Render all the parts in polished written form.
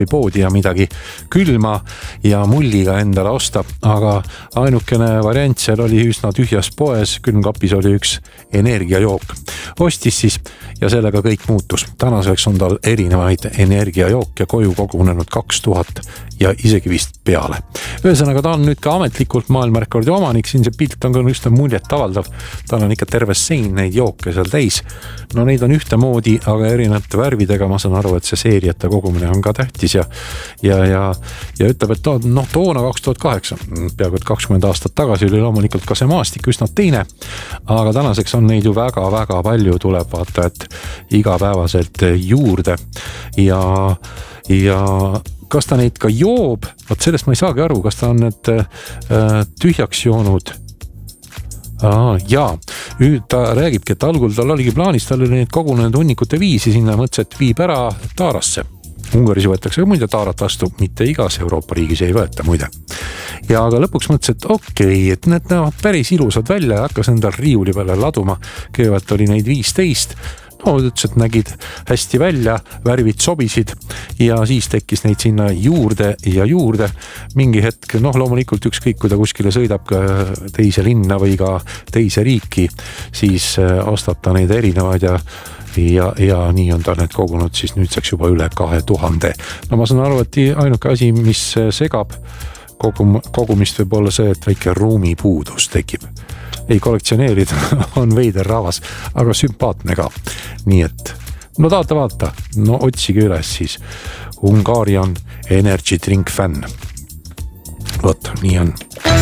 poodi ja midagi külma ja mulliga endale osta, aga ainukene variant seal oli üsna tühjas poes, külmkapis oli üks energiajook. Ostis siis ja sellega kõik muutus. Tänaseks on tal erinevaid energiajooke koju kogunenud 2000 ja isegi vist peale. Ühesõnaga ta on nüüd ka ametlikult maailmarekordi omanik, siin see pilt on ka üsna muljet avaldav. Tal on ikka terve sein neid jooke seal täis. No neid on ühtemoodi, aga erinevate värvidega. Ma saan aru, et see seeriate kogumine on ka tähtis ja ütleb, et toona 2008, peaaegu et 20 aastat tagasi oli loomulikult ka see maastik üsna teine, aga tänaseks on neid ju väga-väga palju, tuleb vaata, et igapäevaselt juurde ja kas ta neid ka joob, vaat sellest ma ei saagi aru, kas ta on need tühjaks joonud. Jaa, ta räägibki, et algul tal oligi plaanis, tal oli neid kogunenud hunnikute viisi, sinna mõtles, et viib ära Taarasse. Ungaris võetakse muide Taarat vastu, mitte igas Euroopa riigis ei võeta muide. Ja aga lõpuks mõtles, et okei, et need näevad päris ilusad välja ja hakkas endal riiuli peale laduma. Kõigepealt oli neid 15. No, ütles, et nägid hästi välja, värvid sobisid ja siis tekkis neid sinna juurde ja juurde. Mingi hetk, loomulikult ükskõik, kui ta kuskile sõidab ka teise linna või ka teise riiki, siis ostab ta neid erinevaid ja nii on ta need kogunud siis nüüdseks juba üle 2000. No ma saan aru, et ainuke asi, mis segab kogumist võib olla see, et väike ruumipuudus tekib. Ei kollektsioneerida, on veider rahvas, aga sümpaatne ka. Nii et, vaata, otsige üles siis. Hungarian Energy Drink Fan. Vot, nii on.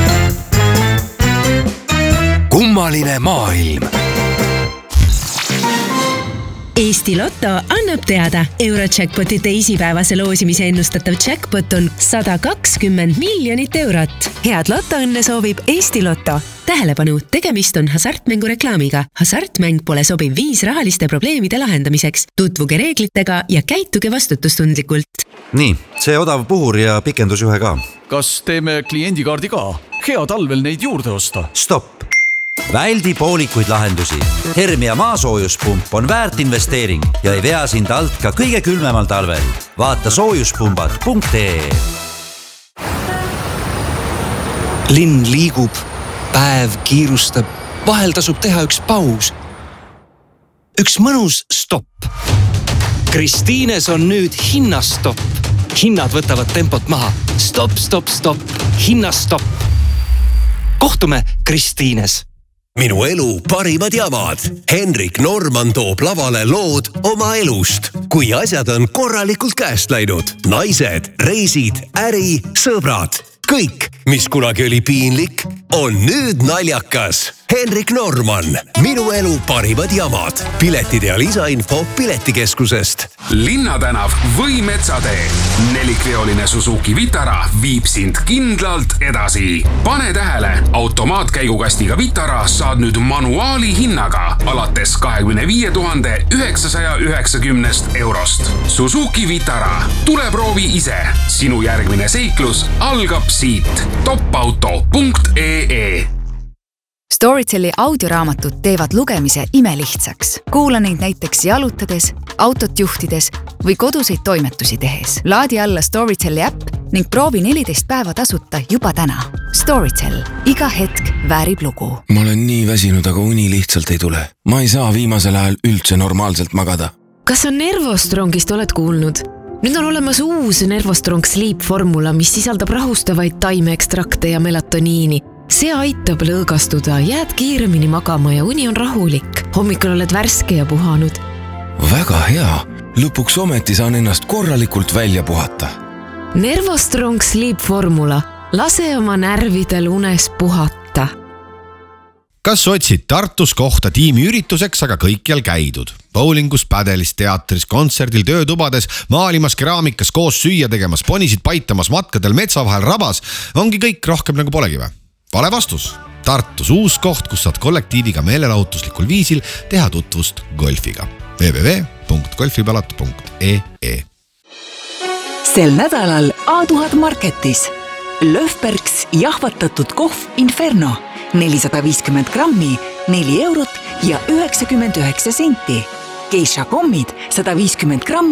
Kummaline maailm. Eesti Lotto annab teada. Eurojackpoti teisipäevase loosimise ennustatav jackpot on 120 miljonit eurot. Head lotoõnne soovib Eesti Lotto. Tähelepanu, tegemist on hasartmängu reklaamiga. Hasartmäng pole sobiv viis rahaliste probleemide lahendamiseks. Tutvuge reeglitega ja käituge vastutustundlikult. Nii, see odav puhur ja pikendusjuhe ka. Kas teeme kliendikaardi ka? Hea talvel neid juurde osta. Stopp! Väldi poolikuid lahendusi. Hermia maasoojuspump on väärt investeering ja ei vea sind alt ka kõige külmemal talvel. Vaata soojuspumbad.ee. Linn liigub, päev kiirustab, vahel tasub teha üks paus. Üks mõnus stopp. Kristiines on nüüd hinnastopp. Hinnad võtavad tempot maha. Stopp. Hinnastopp. Kohtume Kristiines. Minu elu parimad jamad. Henrik Norman toob lavale lood oma elust. Kui asjad on korralikult käest läinud. Naised, reisid, äri, sõbrad. Kõik, mis kunagi oli piinlik, on nüüd naljakas. Henrik Norman, minu elu parimad jamad. Piletid ja lisainfo Piletikeskusest. Linnatänav või Metsatee. 4-veoline Suzuki Vitara viib sind kindlalt edasi. Pane tähele, automaatkäigukastiga Vitara saad nüüd manuaali hinnaga alates 25 990 eurost. Suzuki Vitara, tule proovi ise. Sinu järgmine seiklus algab siit. topauto.ee. Storyteli audioraamatud teevad lugemise imelihtsaks. Kuula neid näiteks jalutades, autot juhtides või koduseid toimetusi tehes. Laadi alla Storyteli äpp ning proovi 14 päeva tasuta juba täna. Storytel. Iga hetk väärib lugu. Ma olen nii väsinud, aga uni lihtsalt ei tule. Ma ei saa viimasel ajal üldse normaalselt magada. Kas on Nervostrongist oled kuulnud? Nüüd on olemas uus Nervostrong Sleep formula, mis sisaldab rahustavaid taimeekstrakte ja melatoniini. See aitab lõõgastuda, jääd kiiremini magama ja uni on rahulik. Hommikul oled värske ja puhanud. Väga hea. Lõpuks ometi saan ennast korralikult välja puhata. Nervostrong Sleep formula. Lase oma närvidel unes puhata. Kas otsid Tartus kohta tiimiürituseks, aga kõikjal käidud? Bowlingus, pädelis, teatris, kontserdil, töötubades, maalimas, keraamikas, koos süüa tegemas, ponisid paitamas, matkadel, metsa vahel, rabas. Ongi kõik rohkem nagu polegi või? Vale vastus. Tartus uus koht, kus saad kollektiiviga meelelahutuslikul viisil teha tutvust golfiga. www.golfipalatu.ee. Sel nädalal A1000 Marketis. Löfbergs jahvatatud kohv Inferno. 450 grammi, 4 eurot ja 99 senti. Geisha kommid 150 grammi,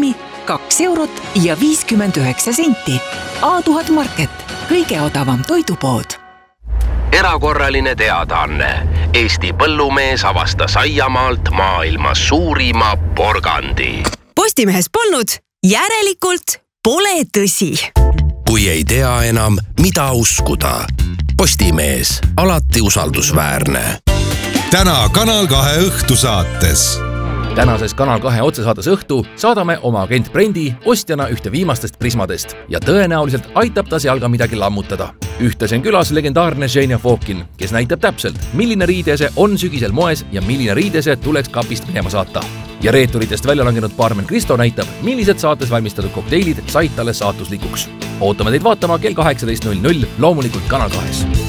€2.59. A1000 Market, kõige odavam toidupood. Erakorraline teadaanne. Eesti põllumees avastas aiamaalt maailma suurima porgandi. Postimehes polnud, järelikult pole tõsi. Kui ei tea enam, mida uskuda. Postimees, alati usaldusväärne. Täna Kanal 2 õhtusaates. Tänases Kanal 2 otsesaates Õhtu saadame oma agent Brendi ostjana ühte viimastest prismadest ja tõenäoliselt aitab ta seal ka midagi lammutada. Ühtlasi on külas legendaarne Zhenya Fokin, kes näitab täpselt, milline riidese on sügisel moes ja milline riidese tuleks kapist minema saata. Ja reeturitest välja langenud baarmen Kristo näitab, millised saates valmistatud kokteilid said talle saatuslikuks. Ootame teid vaatama kell 18.00 loomulikult Kanal 2.